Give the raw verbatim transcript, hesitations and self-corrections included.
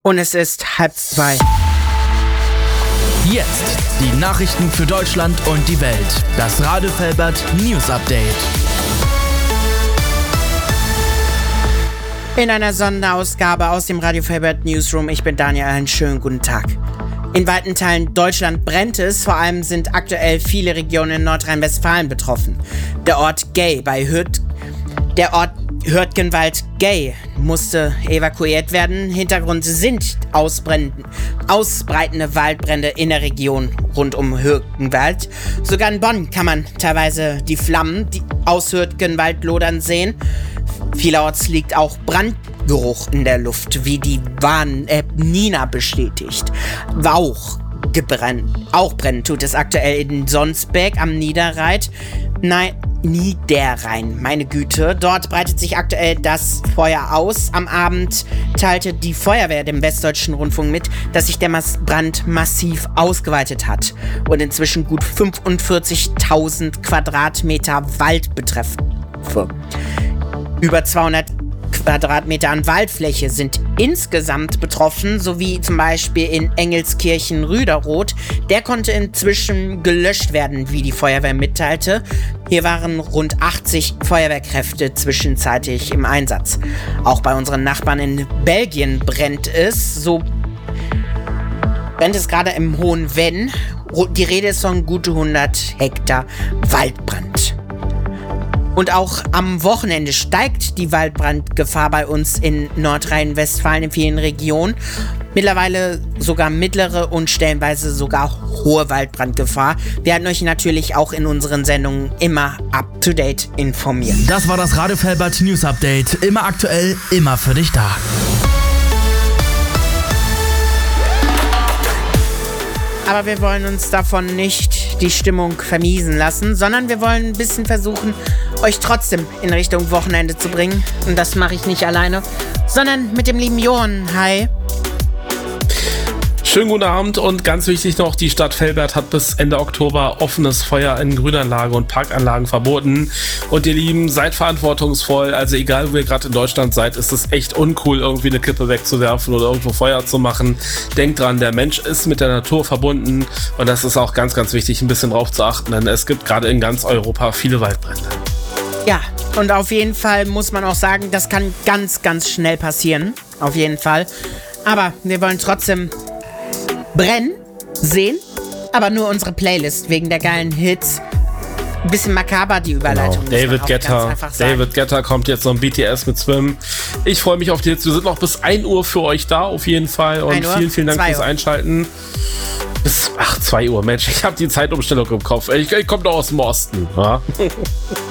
Und es ist halb zwei. Jetzt die Nachrichten für Deutschland und die Welt. Das Radio Velbert News Update. In einer Sonderausgabe aus dem Radio Velbert Newsroom. Ich bin Daniel, einen schönen guten Tag. In weiten Teilen Deutschland brennt es, vor allem sind aktuell viele Regionen in Nordrhein-Westfalen betroffen. Der Ort Gay bei Hürth, der Ort Hürtgenwald-Gay musste evakuiert werden. Hintergrund sind ausbreitende Waldbrände in der Region rund um Hürtgenwald. Sogar in Bonn kann man teilweise die Flammen die aus Hürtgenwald lodern sehen. Vielerorts liegt auch Brandgeruch in der Luft, wie die Warn äh, Nina bestätigt. Auch gebrannt, auch brennen tut es aktuell in Sonsbeck am Niederrhein. Nein, Niederrhein, meine Güte. Dort breitet sich aktuell das Feuer aus. Am Abend teilte die Feuerwehr dem Westdeutschen Rundfunk mit, dass sich der Brand massiv ausgeweitet hat und inzwischen gut fünfundvierzigtausend Quadratmeter Wald betreffen. Über zweihundert Quadratmeter an Waldfläche sind insgesamt betroffen, sowie zum Beispiel in Engelskirchen-Rüderoth. Der konnte inzwischen gelöscht werden, wie die Feuerwehr mitteilte. Hier waren rund achtzig Feuerwehrkräfte zwischenzeitlich im Einsatz. Auch bei unseren Nachbarn in Belgien brennt es. So brennt es gerade im Hohen Venn. Die Rede ist von gute hundert Hektar Waldbrand. Und auch am Wochenende steigt die Waldbrandgefahr bei uns in Nordrhein-Westfalen in vielen Regionen. Mittlerweile sogar mittlere und stellenweise sogar hohe Waldbrandgefahr. Wir halten euch natürlich auch in unseren Sendungen immer up-to-date informiert. Das war das Radio Velbert News Update. Immer aktuell, immer für dich da. Aber wir wollen uns davon nicht die Stimmung vermiesen lassen, sondern wir wollen ein bisschen versuchen, euch trotzdem in Richtung Wochenende zu bringen. Und das mache ich nicht alleine, sondern mit dem lieben Johann. Hi. Schönen guten Abend und ganz wichtig noch, die Stadt Velbert hat bis Ende Oktober offenes Feuer in Grünanlagen und Parkanlagen verboten. Und ihr Lieben, seid verantwortungsvoll, also egal wo ihr gerade in Deutschland seid, ist es echt uncool, irgendwie eine Kippe wegzuwerfen oder irgendwo Feuer zu machen. Denkt dran, der Mensch ist mit der Natur verbunden und das ist auch ganz, ganz wichtig, ein bisschen drauf zu achten, denn es gibt gerade in ganz Europa viele Waldbrände. Ja, und auf jeden Fall muss man auch sagen, das kann ganz, ganz schnell passieren, auf jeden Fall. Aber wir wollen trotzdem brennen, sehen, aber nur unsere Playlist wegen der geilen Hits. Ein bisschen makaber die Überleitung. Genau. David Guetta. David Guetta kommt jetzt noch ein B T S mit Swim. Ich freue mich auf die Hits. Wir sind noch bis ein Uhr für euch da, auf jeden Fall. Und vielen, vielen Dank fürs Einschalten. Bis, ach, zwei Uhr, Mensch, ich habe die Zeitumstellung im Kopf. Ich, ich komme doch aus dem Osten. Ja?